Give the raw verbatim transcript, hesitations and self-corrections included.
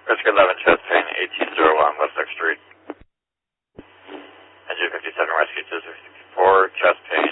Rescue eleven, chest pain, eighteen oh one West Sixth Street. Engine fifty-seven, rescue two sixty-four, chest pain,